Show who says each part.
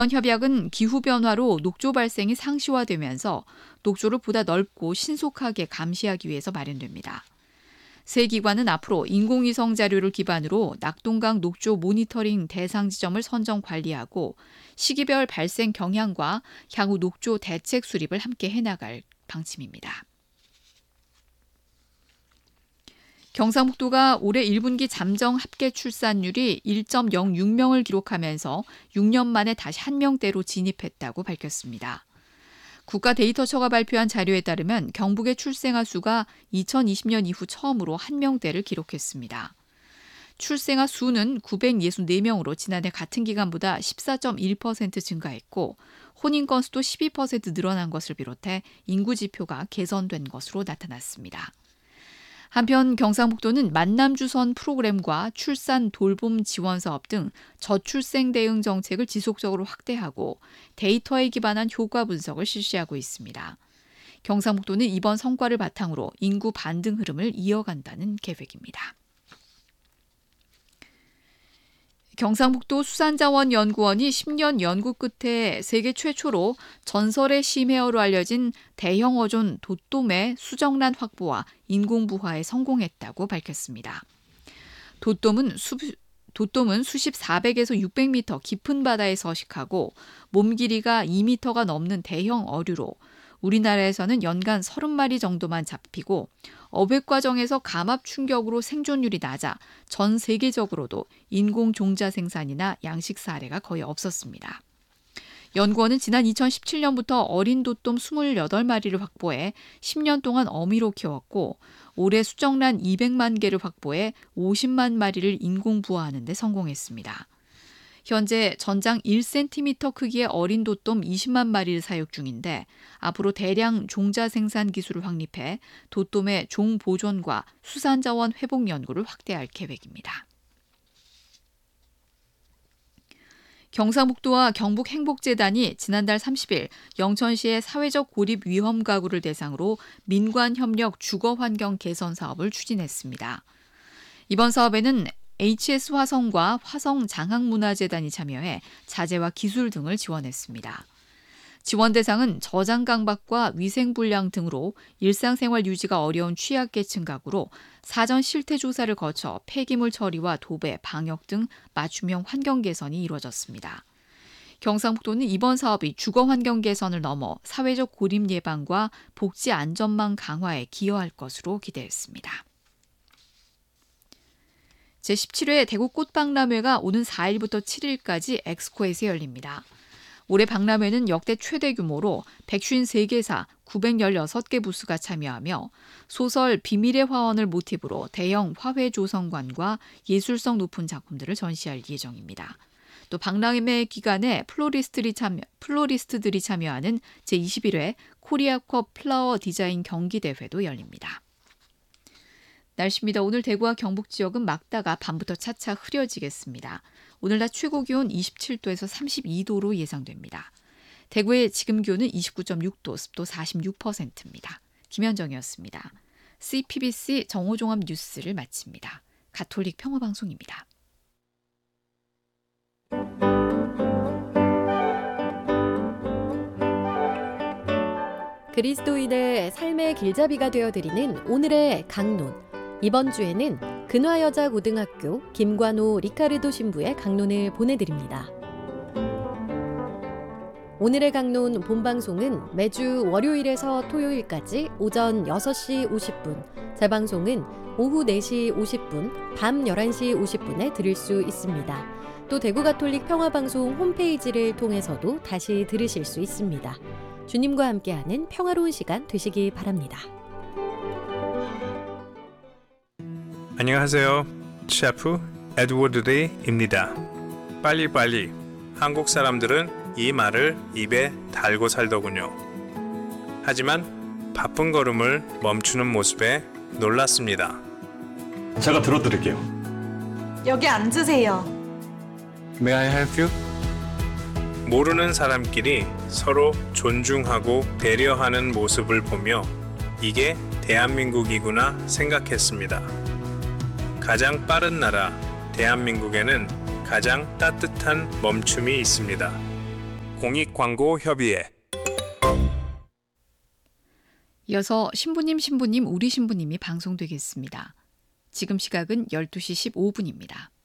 Speaker 1: 이번 협약은 기후변화로 녹조 발생이 상시화되면서 녹조를 보다 넓고 신속하게 감시하기 위해서 마련됩니다. 세 기관은 앞으로 인공위성 자료를 기반으로 낙동강 녹조 모니터링 대상 지점을 선정 관리하고 시기별 발생 경향과 향후 녹조 대책 수립을 함께 해나갈 방침입니다. 경상북도가 올해 1분기 잠정 합계 출산율이 1.06명을 기록하면서 6년 만에 다시 1명대로 진입했다고 밝혔습니다. 국가데이터처가 발표한 자료에 따르면 경북의 출생아 수가 2020년 이후 처음으로 1명대를 기록했습니다. 출생아 수는 964명으로 지난해 같은 기간보다 14.1% 증가했고 혼인 건수도 12% 늘어난 것을 비롯해 인구 지표가 개선된 것으로 나타났습니다. 한편 경상북도는 만남주선 프로그램과 출산 돌봄 지원 사업 등 저출생 대응 정책을 지속적으로 확대하고 데이터에 기반한 효과 분석을 실시하고 있습니다. 경상북도는 이번 성과를 바탕으로 인구 반등 흐름을 이어간다는 계획입니다. 경상북도 수산자원연구원이 10년 연구 끝에 세계 최초로 전설의 심해어로 알려진 대형 어존 돛돔의 수정란 확보와 인공부화에 성공했다고 밝혔습니다. 돛돔은 수심 400에서 600m 깊은 바다에 서식하고 몸 길이가 2m가 넘는 대형 어류로 우리나라에서는 연간 30마리 정도만 잡히고 어획 과정에서 감압 충격으로 생존율이 낮아 전 세계적으로도 인공 종자 생산이나 양식 사례가 거의 없었습니다. 연구원은 지난 2017년부터 어린 돛돔 28마리를 확보해 10년 동안 어미로 키웠고 올해 수정란 200만 개를 확보해 50만 마리를 인공 부화하는 데 성공했습니다. 현재 전장 1cm 크기의 어린 돛돔 20만 마리를 사육 중인데 앞으로 대량 종자 생산 기술을 확립해 돛돔의 종 보존과 수산자원 회복 연구를 확대할 계획입니다. 경상북도와 경북행복재단이 지난달 30일 영천시의 사회적 고립 위험 가구를 대상으로 민관협력 주거환경 개선 사업을 추진했습니다. 이번 사업에는 HS화성과 화성장학문화재단이 참여해 자재와 기술 등을 지원했습니다. 지원 대상은 저장강박과 위생불량 등으로 일상생활 유지가 어려운 취약계층 가구로 사전 실태조사를 거쳐 폐기물 처리와 도배, 방역 등 맞춤형 환경 개선이 이루어졌습니다. 경상북도는 이번 사업이 주거환경 개선을 넘어 사회적 고립 예방과 복지 안전망 강화에 기여할 것으로 기대했습니다. 제17회 대구 꽃박람회가 오는 4일부터 7일까지 엑스코에서 열립니다. 올해 박람회는 역대 최대 규모로 153개사 916개 부스가 참여하며 소설 비밀의 화원을 모티브로 대형 화훼 조성관과 예술성 높은 작품들을 전시할 예정입니다. 또 박람회 기간에 플로리스트들이 참여하는 제21회 코리아컵 플라워 디자인 경기대회도 열립니다. 날씨입니다. 오늘 대구와 경북 지역은 막다가 밤부터 차차 흐려지겠습니다. 오늘 낮 최고 기온 27도에서 32도로 예상됩니다. 대구의 지금 기온은 29.6도, 습도 46%입니다. 김현정이었습니다. CPBC 정오종합 뉴스를 마칩니다. 가톨릭 평화방송입니다.
Speaker 2: 그리스도인의 삶의 길잡이가 되어드리는 오늘의 강론. 이번 주에는 근화여자고등학교 김관호 리카르도 신부의 강론을 보내드립니다. 오늘의 강론 본방송은 매주 월요일에서 토요일까지 오전 6시 50분, 재방송은 오후 4시 50분, 밤 11시 50분에 들을 수 있습니다. 또 대구가톨릭 평화방송 홈페이지를 통해서도 다시 들으실 수 있습니다. 주님과 함께하는 평화로운 시간 되시기 바랍니다.
Speaker 3: 안녕하세요. 셰프 에드워드 레이입니다. 빨리빨리. 한국 사람들은 이 말을 입에 달고 살더군요. 하지만 바쁜 걸음을 멈추는 모습에 놀랐습니다.
Speaker 4: 제가 들어드릴게요.
Speaker 5: 여기 앉으세요.
Speaker 4: May I help you?
Speaker 3: 모르는 사람끼리 서로 존중하고 배려하는 모습을 보며 이게 대한민국이구나 생각했습니다. 가장 빠른 나라 대한민국에는 가장 따뜻한 멈춤이 있습니다. 공익광고협의회.
Speaker 1: 이어서 신부님 우리 신부님이 방송되겠습니다. 지금 시각은 12시 15분입니다.